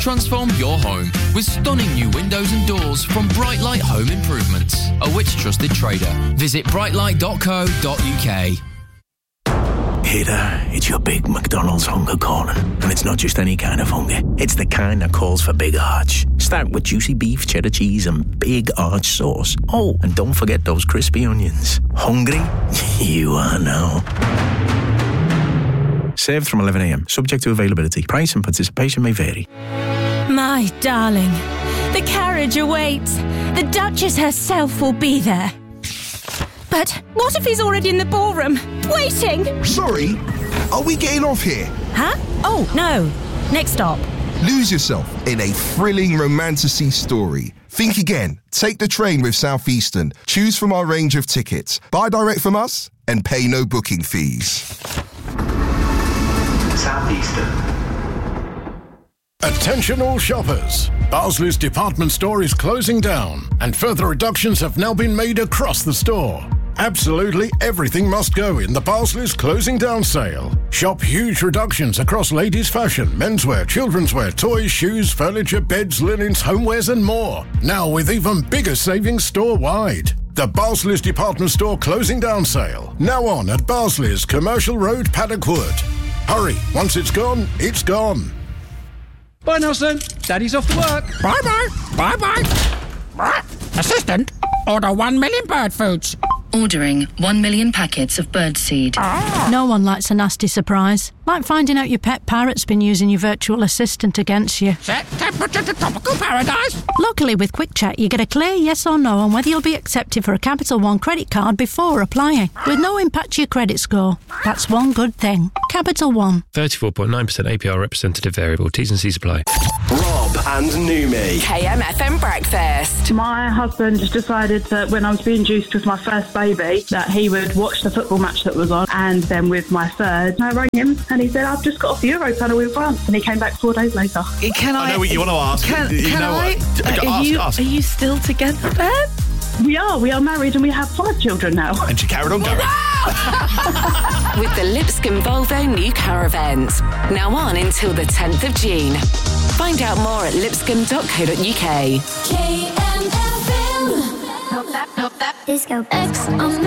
transform your home with stunning new windows and doors from Brightlight Home Improvements, a Which trusted trader. Visit brightlight.co.uk. Hey there, it's your big McDonald's hunger calling. And it's not just any kind of hunger, it's the kind that calls for big arch. Start with juicy beef, cheddar cheese and big arch sauce. Oh, and don't forget those crispy onions. Hungry? You are now. Served from 11 a.m, subject to availability. Price and participation may vary. My darling, the carriage awaits. The Duchess herself will be there. But what if he's already in the ballroom, waiting? Sorry, are we getting off here? Huh? Oh, no. Next stop. Lose yourself in a thrilling romantasy story. Think again. Take the train with Southeastern. Choose from our range of tickets. Buy direct from us and pay no booking fees. Southeastern. Attention all shoppers. Barsley's department store is closing down and further reductions have now been made across the store. Absolutely everything must go in the Barsley's closing down sale. Shop huge reductions across ladies' fashion, menswear, children's wear, toys, shoes, furniture, beds, linens, homewares and more. Now with even bigger savings store-wide. The Barsley's department store closing down sale. Now on at Barsley's, Commercial Road, Paddock Wood. Hurry, once it's gone, it's gone. Bye, Nelson. Daddy's off to work. Bye-bye. Bye-bye. Assistant, order 1 million bird foods. Ordering 1 million packets of birdseed. No one likes a nasty surprise. Like finding out your pet parrot's been using your virtual assistant against you. Set temperature to tropical paradise. Luckily, with Quick Check, you get a clear yes or no on whether you'll be accepted for a Capital One credit card before applying, with no impact to your credit score. That's one good thing. Capital One. 34.9% APR representative variable. T's and C's apply. Rob and Numi. KMFM Breakfast. My husband just decided that when I was being juiced with my first baby, that he would watch the football match that was on, and then with my third, I rang him and he said, I've just got off the Euro panel in France, and he came back 4 days later. I know what you want to ask. Ask. Are you still together then? We are married and we have 5 children now. And she carried on going. With the Lipscomb Volvo New Car event. Now on until the 10th of June. Find out more at lipscomb.co.uk. KMFM. Disco X on